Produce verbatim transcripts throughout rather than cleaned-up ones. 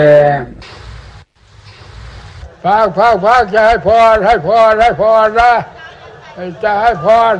พักพักพักจะให้พรให้พรให้พรนะจะให้พร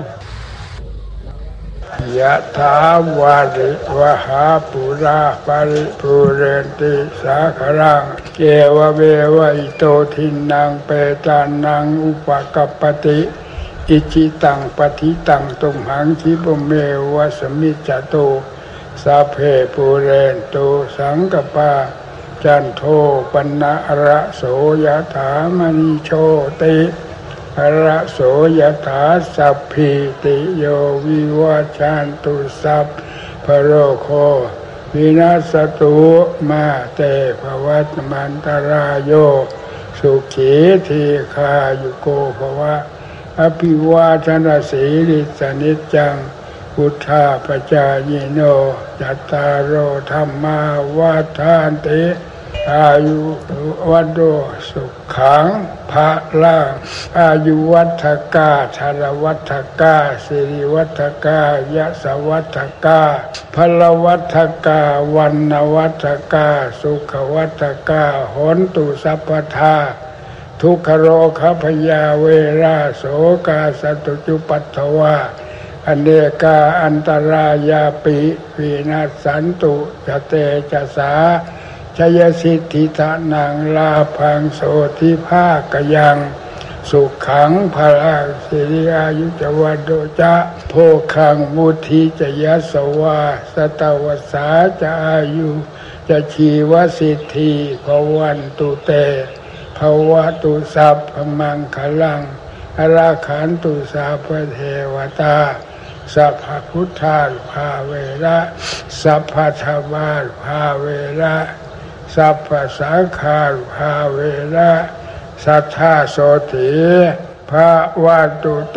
ยะถาวาริวหาปุราปาริปุเรนติสาครังเกวเววะอิโตทินังเปตานังอุปกัปปติอิจิตังปฏิตังตุมหังคิปเมวะสมิจจโตสัพเพปุเรนโตสังกปาจันโทปนะระโสยถามณิโชติระโสยถาสัพพิติโยวิวัชชันตุสัพพโรโควินาศตุมาเตภวัตมันตรายโยสุขีทีคายุโกภวะอภิวาทนาสีลิสนิจจังพุทธาปจายโนจัตตารโอธัมมาวัฏฐานติอายุวัฏโตสุขังภะลังอายุวัฏกาชรวัฏกาสิริวัฏกายะสวัฏกาพลวัฏกาวันนวัฏกาสุขวัฏกาหนตุสัพพทาทุกขโรคพยาเวราโสกาสตุจุปัฏฐวาอเนกาอันตรายาปิวินาสันตุจเตจสาชยสิทธิทานังลาพังโสทิภาคยังสุขังพลังสิริอายุจวัดโดจะโภคังมุทิจยสวาสตวสาจะอายุจะชีวสิทธิภวันตุเตภวตุสัพพมังคลังอราขันตุสัพพเทวตาสัพพพุทธาภาเวระสัพพธรรมาภาเวระสัพพสังฆาภาเวระสัทธาโสติภาวันตุเต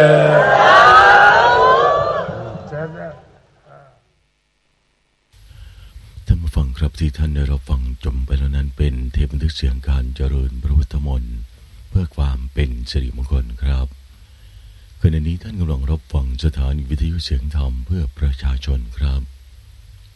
ท่านผู้ฟังครับที่ท่านได้รับฟังจบไปแล้วนั้นเป็นเทปบันทึกเสียงการเจริญพระพุทธมนต์เพื่อความเป็นสิริมงคลครับขณะนี้ท่านกำลังรับฟังสถานีวิทยุเสียงธรรมเพื่อประชาชนครับ